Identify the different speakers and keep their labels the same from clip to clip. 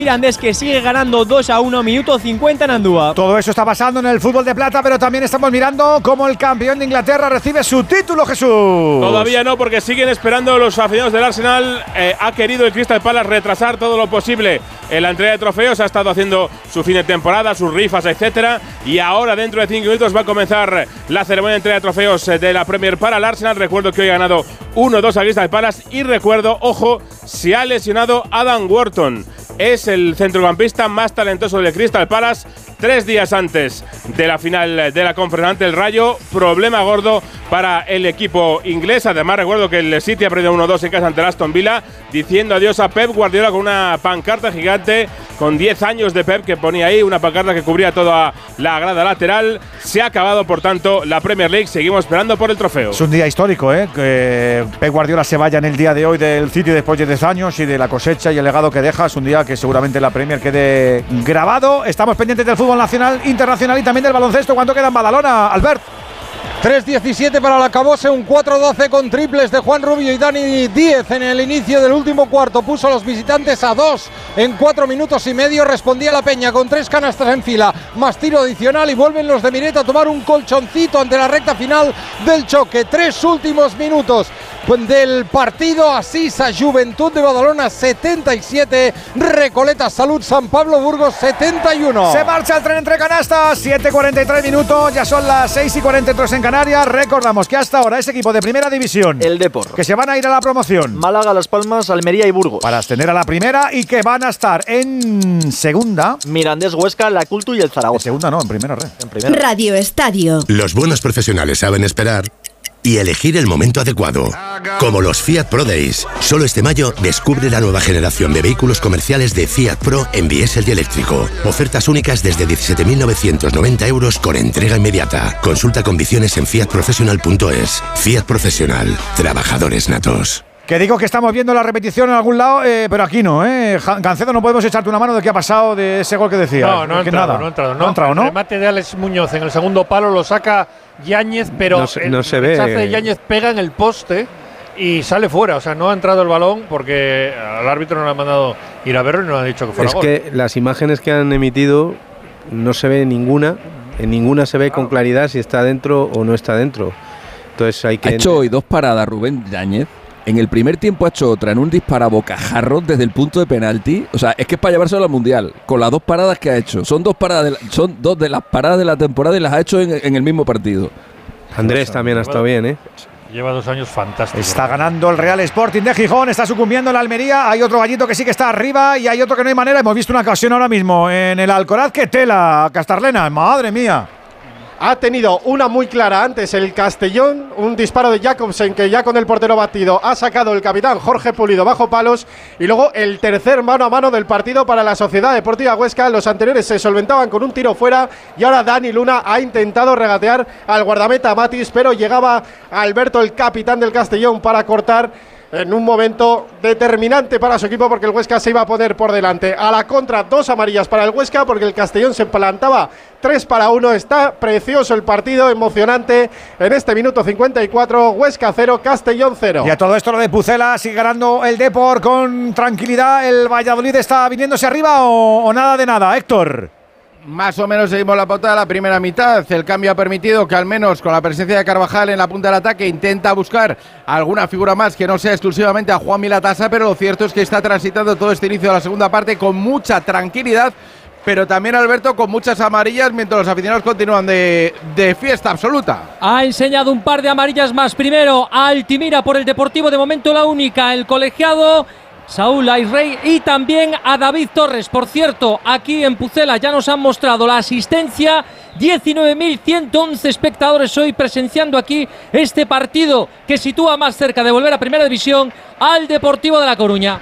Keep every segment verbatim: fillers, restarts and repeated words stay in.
Speaker 1: Mirandés, que sigue ganando dos a uno, minuto cincuenta en Andúa.
Speaker 2: Todo eso está pasando en el fútbol de plata, pero también estamos mirando cómo el campeón de Inglaterra recibe su título, Jesús.
Speaker 3: Todavía no, porque siguen esperando los aficionados del Arsenal. Eh, ha querido el Crystal Palace retrasar todo lo posible en la entrega de trofeos. Ha estado haciendo su fin de temporada, sus rifas, etcétera. Y ahora, dentro de cinco minutos, va a comenzar la ceremonia de entrega de trofeos de la Premier para el Arsenal. Recuerdo que hoy ha ganado uno dos al Crystal Palace. Y recuerdo, ojo, se ha lesionado Adam Wharton. Es el centrocampista más talentoso del Crystal Palace. Tres días antes de la final de la Conference ante el Rayo. Problema gordo para el equipo inglés. Además, recuerdo que el City ha perdido uno dos en casa ante el Aston Villa, diciendo adiós a Pep Guardiola con una pancarta gigante con diez años de Pep que ponía ahí, una pancarta que cubría toda la grada lateral. Se ha acabado, por tanto, la Premier League. Seguimos esperando por el trofeo.
Speaker 2: Es un día histórico, ¿eh? Que Pep Guardiola se vaya en el día de hoy del City después de diez años y de la cosecha y el legado que deja. Es un día que seguramente la Premier quede grabado. Estamos pendientes del fútbol nacional, internacional y también del baloncesto. ¿Cuánto queda en Badalona, Albert?
Speaker 4: tres diecisiete para el acabose, un cuatro doce con triples de Juan Rubio y Dani Díez en el inicio del último cuarto. Puso a los visitantes a dos en cuatro minutos y medio. Respondía la Peña con tres canastas en fila, más tiro adicional, y vuelven los de Miret a tomar un colchoncito ante la recta final del choque. Tres últimos minutos del partido. Asisa Juventud de Badalona setenta y siete, Recoleta Salud San Pablo Burgos setenta y uno.
Speaker 2: Se marcha el tren entre canastas, siete cuarenta y tres minutos, ya son las seis y cuarenta y tres en Canarias. Recordamos que hasta ahora ese equipo de primera división,
Speaker 5: el Depor,
Speaker 2: que se van a ir a la promoción,
Speaker 5: Málaga, Las Palmas, Almería y Burgos,
Speaker 2: para ascender a la primera, y que van a estar en segunda,
Speaker 5: Mirandés, Huesca, La Cultu y el Zaragoza.
Speaker 2: En segunda no, en primera red.
Speaker 5: En primera.
Speaker 6: Radio Estadio.
Speaker 7: Los buenos profesionales saben esperar y elegir el momento adecuado. Como los Fiat Pro Days. Solo este mayo descubre la nueva generación de vehículos comerciales de Fiat Pro en diésel y eléctrico. Ofertas únicas desde diecisiete mil novecientos noventa euros con entrega inmediata. Consulta condiciones en fiat professional punto es. Fiat Profesional. Trabajadores natos.
Speaker 2: Que digo que estamos viendo la repetición en algún lado, eh, pero aquí no, ¿eh? Gancedo, no podemos echarte una mano de qué ha pasado de ese gol que decía.
Speaker 8: No, no ha entrado,
Speaker 2: nada.
Speaker 8: no ha entrado. No,
Speaker 2: no ha entrado, ¿no?
Speaker 8: El remate de Alex Muñoz en el segundo palo lo saca Yáñez, pero
Speaker 9: no se,
Speaker 8: el
Speaker 9: no se
Speaker 8: rechace
Speaker 9: ve.
Speaker 8: de Yáñez pega en el poste y sale fuera. O sea, no ha entrado el balón porque al árbitro no le ha mandado ir a verlo y no le ha dicho que fuera
Speaker 9: es
Speaker 8: gol.
Speaker 9: Es que las imágenes que han emitido no se ve ninguna. En ninguna se ve claro. con claridad si está dentro o no está dentro. Entonces hay que…
Speaker 10: Ha hecho hoy dos paradas Rubén Yáñez. En el primer tiempo ha hecho otra en un disparabocajarro desde el punto de penalti. O sea, es que es para llevárselo al Mundial. Con las dos paradas que ha hecho. Son dos paradas de la, son dos de las paradas de la temporada y las ha hecho en, en el mismo partido.
Speaker 9: Andrés también ha estado bien, ¿eh?
Speaker 8: Lleva dos años fantásticos.
Speaker 2: Está ganando el Real Sporting de Gijón, está sucumbiendo en la Almería. Hay otro gallito que sí que está arriba y hay otro que no hay manera. Hemos visto una ocasión ahora mismo en el Alcoraz. ¡Qué tela, Castarlena! ¡Madre mía!
Speaker 11: Ha tenido una muy clara antes el Castellón, un disparo de Jacobsen que ya con el portero batido ha sacado el capitán Jorge Pulido bajo palos, y luego el tercer mano a mano del partido para la Sociedad Deportiva Huesca. Los anteriores se solventaban con un tiro fuera y ahora Dani Luna ha intentado regatear al guardameta Matis, pero llegaba Alberto, el capitán del Castellón, para cortar en un momento determinante para su equipo, porque el Huesca se iba a poner por delante. A la contra, dos amarillas para el Huesca, porque el Castellón se plantaba tres para uno. Está precioso el partido, emocionante en este minuto cincuenta y cuatro. Huesca cero, Castellón cero.
Speaker 2: Y a todo esto lo de Pucela, sigue ganando el Depor con tranquilidad. ¿El Valladolid está viniéndose arriba o, o nada de nada, Héctor?
Speaker 12: Más o menos seguimos la pauta de la primera mitad. El cambio ha permitido que, al menos con la presencia de Carvajal en la punta del ataque, intenta buscar alguna figura más que no sea exclusivamente a Juan Milatasa, pero lo cierto es que está transitando todo este inicio de la segunda parte con mucha tranquilidad, pero también, Alberto, con muchas amarillas, mientras los aficionados continúan de, de fiesta absoluta.
Speaker 13: Ha enseñado un par de amarillas más. Primero a Altimira por el Deportivo, de momento la única, el colegiado Saúl Ayrey, y también a David Torres. Por cierto, aquí en Pucela ya nos han mostrado la asistencia, diecinueve mil ciento once espectadores hoy presenciando aquí este partido que sitúa más cerca de volver a Primera División al Deportivo de La Coruña.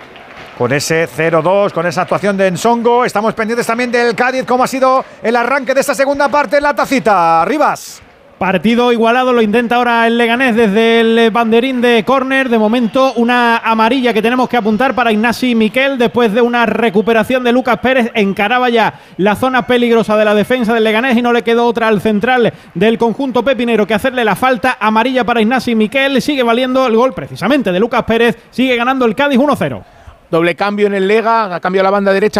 Speaker 2: Con ese cero dos, con esa actuación de Ensongo, estamos pendientes también del Cádiz. ¿Cómo ha sido el arranque de esta segunda parte en la Tacita? Rivas.
Speaker 14: Partido igualado, lo intenta ahora el Leganés desde el banderín de córner. De momento una amarilla que tenemos que apuntar para Ignasi Miquel después de una recuperación de Lucas Pérez. Encaraba ya la zona peligrosa de la defensa del Leganés y no le quedó otra al central del conjunto pepinero que hacerle la falta. Amarilla para Ignasi Miquel, sigue valiendo el gol precisamente de Lucas Pérez, sigue ganando el Cádiz uno cero.
Speaker 15: Doble cambio en el Lega, ha cambiado la banda derecha